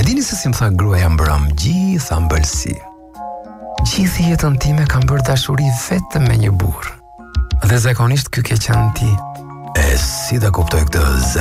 E dini se si më tha gruaja mbrëm, gjitha mbëlsi. Gjithë jetën time kam bërë dashuri vetëm me një burr. Dhe zakonisht ky ke qenë ti. E si ta kuptoj këtë